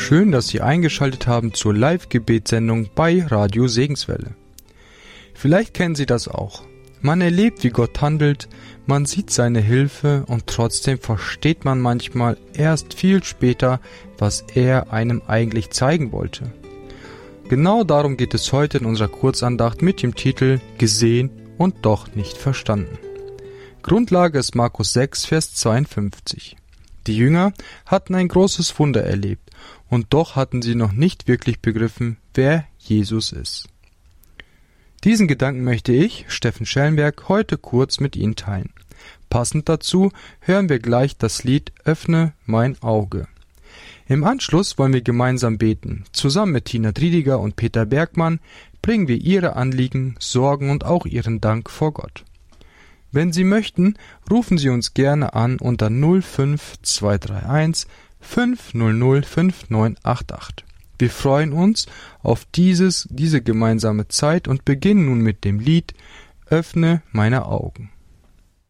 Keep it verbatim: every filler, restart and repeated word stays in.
Schön, dass Sie eingeschaltet haben zur Live-Gebetssendung bei Radio Segenswelle. Vielleicht kennen Sie das auch. Man erlebt, wie Gott handelt, man sieht seine Hilfe und trotzdem versteht man manchmal erst viel später, was er einem eigentlich zeigen wollte. Genau darum geht es heute in unserer Kurzandacht mit dem Titel Gesehen und doch nicht verstanden. Grundlage ist Markus sechs, Vers zweiundfünfzig. Die Jünger hatten ein großes Wunder erlebt und doch hatten sie noch nicht wirklich begriffen, wer Jesus ist. Diesen Gedanken möchte ich, Steffen Schellenberg, heute kurz mit Ihnen teilen. Passend dazu hören wir gleich das Lied Öffne mein Auge. Im Anschluss wollen wir gemeinsam beten. Zusammen mit Tina Driediger und Peter Bergmann bringen wir Ihre Anliegen, Sorgen und auch Ihren Dank vor Gott. Wenn Sie möchten, rufen Sie uns gerne an unter null fünf zwei drei eins fünf null null fünf neun acht acht. Wir freuen uns auf dieses, diese gemeinsame Zeit und beginnen nun mit dem Lied Öffne meine Augen.